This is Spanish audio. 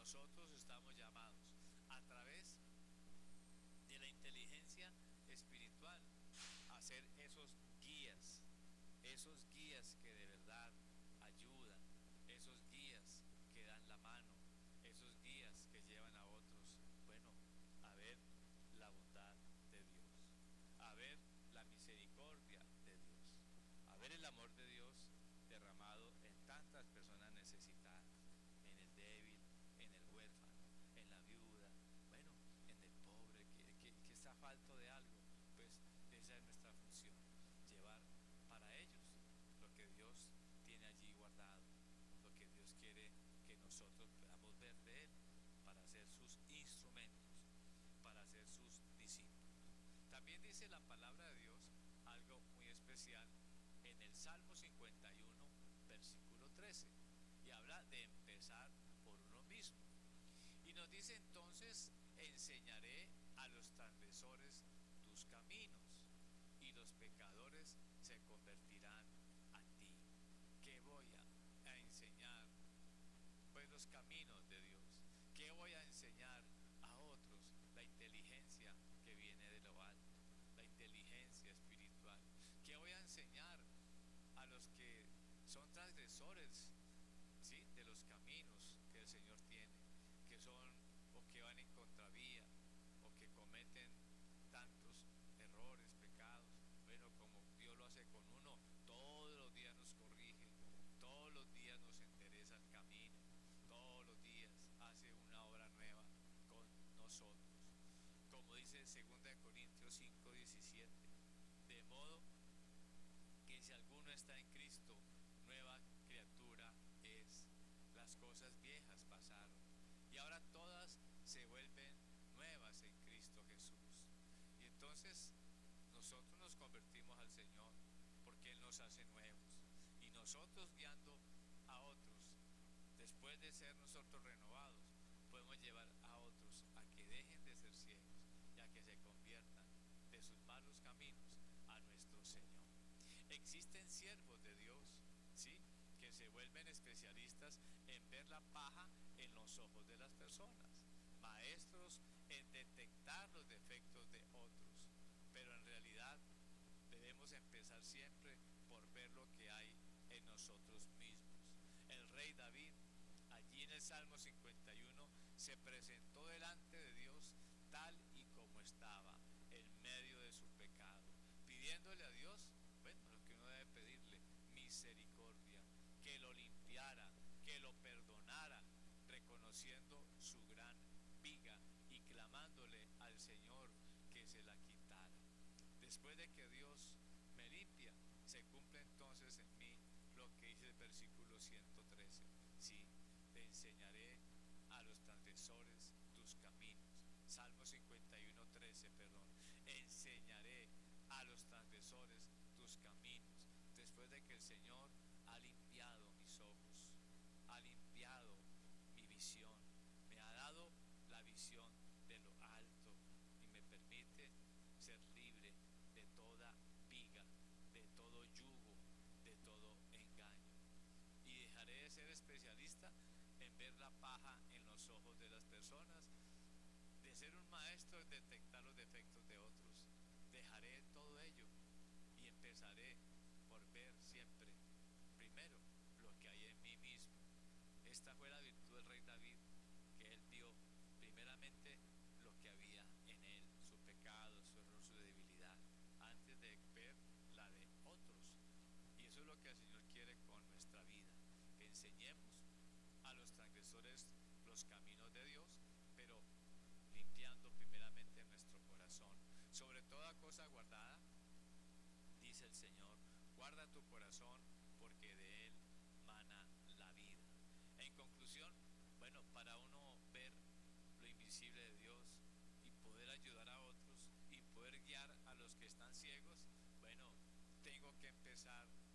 nosotros estamos llamados a través de la inteligencia espiritual a ser esos guías que de verdad ayudan, esos guías que dan la mano, esos guías que llevan a otros, bueno, a ver la bondad de Dios, a ver la misericordia de Dios, a ver el amor de Dios derramado en tantas personas necesitadas, en el débil, en el huérfano, en la viuda, bueno, en el pobre que está falto de algo. Pues esa es nuestra función, llevar para ellos lo que Dios tiene allí guardado, lo que Dios quiere que nosotros podamos ver de Él, para ser sus instrumentos, para ser sus discípulos. También dice la palabra de Dios algo muy especial en el Salmo 51, versículo 13, y habla de empezar por uno mismo. Y nos dice entonces: enseñaré a los transgresores tus caminos, y los pecadores se convertirán a ti. ¿Qué voy a enseñar? Pues los caminos de Dios. ¿Qué voy a enseñar a otros? La inteligencia que viene de lo alto, la inteligencia espiritual. ¿Qué voy a enseñar a los que son transgresores, ¿sí?, de los caminos que el Señor tiene, que son o que van en contravía o que cometen tantos errores, pecados? Bueno, como Dios lo hace con uno, todos los días nos corrige, todos los días nos endereza el camino, todos los días hace una obra nueva con nosotros. Como dice 2 Corintios 5:17, de modo que si alguno está en Cristo, nueva criatura es. Las cosas viejas pasaron y ahora todas se vuelven nuevas en Cristo Jesús. Y entonces nosotros nos convertimos al Señor porque Él nos hace nuevos, y nosotros guiando a otros, después de ser nosotros renovados, podemos llevar a otros a que dejen de ser ciegos y a que se conviertan de sus malos caminos a nuestro Señor. Existen siervos de Dios, ¿sí?, que se vuelven especialistas en ver la paja en los ojos de las personas, maestros en detectar los defectos de otros, pero en realidad debemos empezar siempre por ver lo que hay en nosotros mismos. El rey David, allí en el Salmo 51, se presentó delante de Dios tal y como estaba, en medio de su pecado, pidiéndole a Dios, bueno, lo que uno debe pedirle: misericordia, que lo limpiara, que lo perdonara, reconociendo su gran viga y clamándole al Señor que se la quitara. Después de que Dios me limpia, se cumple entonces en mí lo que dice el versículo 113: sí, te enseñaré a los transgresores tus caminos. Salmo 51:13, perdón. Enseñaré a los transgresores tus caminos. Después de que el Señor ha limpiado mis ojos, ha limpiado mi visión, me ha dado la visión de lo alto y me permite ser libre de toda viga, de todo yugo, de todo engaño. Y dejaré de ser especialista en ver la paja en los ojos de las personas, de ser un maestro en detectar los defectos de otros. Dejaré todo ello y empezaré por ver siempre primero lo que hay en mí mismo. Esta fue la virtud del rey David, que él vio primeramente lo que había en él, su pecado, su error, su debilidad, antes de ver la de otros. Y eso es lo que el Señor quiere con nuestra vida, que enseñemos a los transgresores los caminos de Dios, pero limpiando primeramente nuestro corazón. Sobre toda cosa guardada, dice el Señor, guarda tu corazón, porque de él mana la vida. En conclusión, bueno, para uno ver lo invisible de Dios y poder ayudar a otros y poder guiar a los que están ciegos, bueno, tengo que empezar